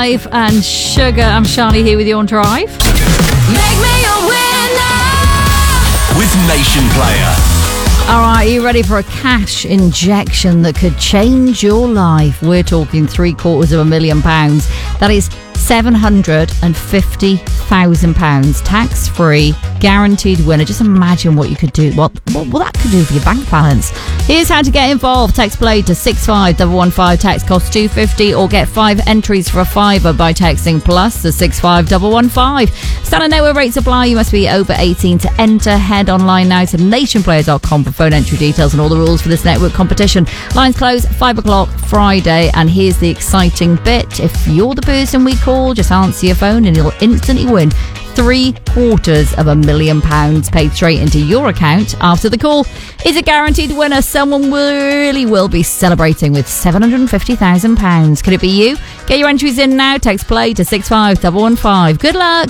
Drive and Sugar. I'm Charlie here with you on Drive. Make me a winner with Nation Player. All right, are you ready for a cash injection that could change your life? We're talking £750,000. That is £750,000 tax-free, guaranteed winner. Just imagine what you could do. What that could do for your bank balance. Here's how to get involved. Text play to 65115. Text costs £2.50 or get 5 entries for a £5 by texting plus to 65115. Standard network rates apply. You must be over 18 to enter. Head online now to nationplayer.com for phone entry details and all the rules for this network competition. Lines close 5 o'clock Friday. And here's the exciting bit. If you're the person we call, just answer your phone and you'll instantly win £750,000 paid straight into your account after the call. Is a guaranteed winner. Someone really will be celebrating with £750,000. Could it be you? Get your entries in now. Text play to 65115. Good luck.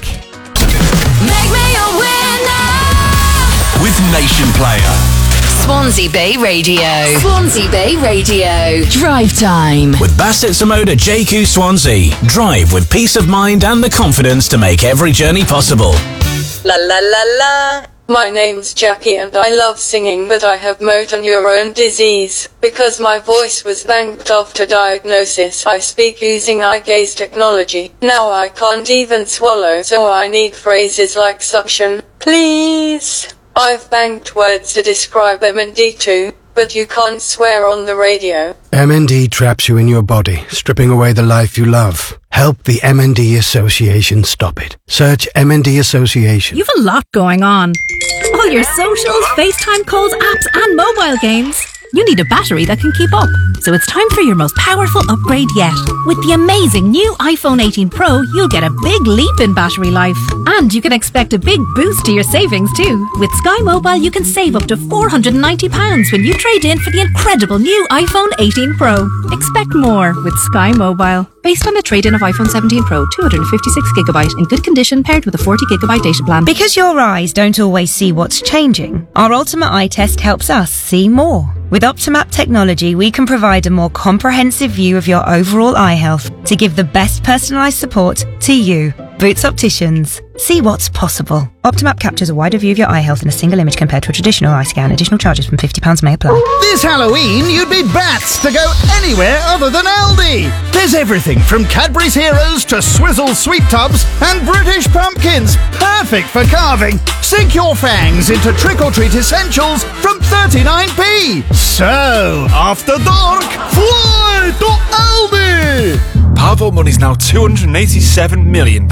Make me a winner with Nation Player. Swansea Bay Radio. Swansea Bay Radio. Drive time. With Bassett Samoda JQ Swansea. Drive with peace of mind and the confidence to make every journey possible. La la la la. My name's Jackie and I love singing, but I have motor neurone disease. Because my voice was banked after diagnosis, I speak using eye gaze technology. Now I can't even swallow, so I need phrases like suction, please. I've banked words to describe MND too, but you can't swear on the radio. MND traps you in your body, stripping away the life you love. Help the MND Association stop it. Search MND Association. You've a lot going on. All your socials, FaceTime calls, apps and mobile games. You need a battery that can keep up. So it's time for your most powerful upgrade yet. With the amazing new iPhone 18 Pro, you'll get a big leap in battery life. And you can expect a big boost to your savings too. With Sky Mobile, you can save up to £490 when you trade in for the incredible new iPhone 18 Pro. Expect more with Sky Mobile. Based on a trade-in of iPhone 17 Pro, 256GB in good condition paired with a 40GB data plan. Because your eyes don't always see what's changing, our Ultimate Eye Test helps us see more. With Optimap technology, we can provide a more comprehensive view of your overall eye health to give the best personalised support to you. Boots Opticians. See what's possible. Optimap captures a wider view of your eye health in a single image compared to a traditional eye scan. Additional charges from £50 may apply. This Halloween, you'd be bats to go anywhere other than Aldi. There's everything from Cadbury's Heroes to Swizzle Sweet Tubs and British Pumpkins. Perfect for carving. Sink your fangs into trick-or-treat essentials from 39p. So, after dark, fly to Aldi. Powerball money's now £287 million.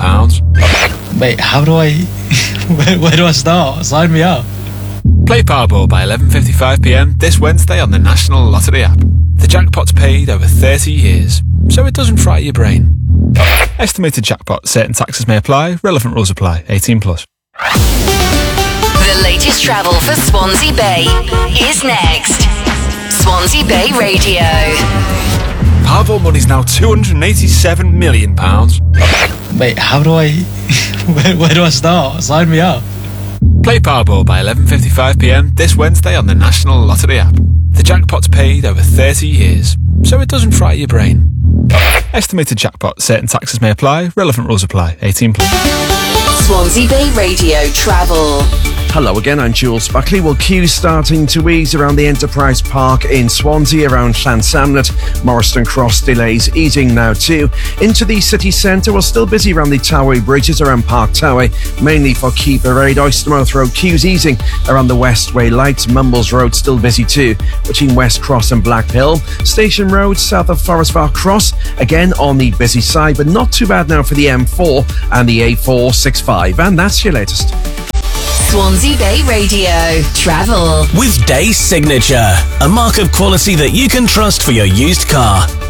Wait, how do I... where do I start? Sign me up. Play Powerball by 11:55pm this Wednesday on the National Lottery app. The jackpot's paid over 30 years, so it doesn't fry your brain. Estimated jackpot. Certain taxes may apply. Relevant rules apply. 18+. The latest travel for Swansea Bay is next. Swansea Bay Radio. Powerball money's now £287 million. Wait, how do I... where do I start? Sign me up. Play Powerball by 11:55pm this Wednesday on the National Lottery app. The jackpot's paid over 30 years, so it doesn't fry your brain. Estimated jackpot. Certain taxes may apply. Relevant rules apply. 18+. Swansea Bay Radio Travel. Hello again, I'm Jules Buckley. Well, queues starting to ease around the Enterprise Park in Swansea, around Llansamlet. Morriston Cross delays easing now too. Into the city centre, we're still busy around the Towey bridges around Park Towey, mainly for Key Parade. Oystermouth Road queues easing around the Westway Lights. Mumbles Road still busy too between West Cross and Black Hill. Station Road south of Forest Park Cross, again on the busy side, but not too bad now for the M4 and the A465. And that's your latest. Swansea Bay Radio Travel With Day Signature, a mark of quality that you can trust for your used car.